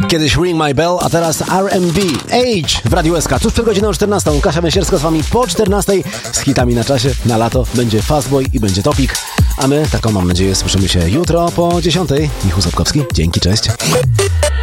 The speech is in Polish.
Kiedyś Ring My Bell, a teraz R&B. Age w Radiu SK. Tuż przed godziną 14. Kasia Węsierska z wami po 14. Z hitami na czasie. Na lato będzie Fastboy i będzie Topik. A my, taką mam nadzieję, słyszymy się jutro po 10. Michał Sapkowski. Dzięki, cześć.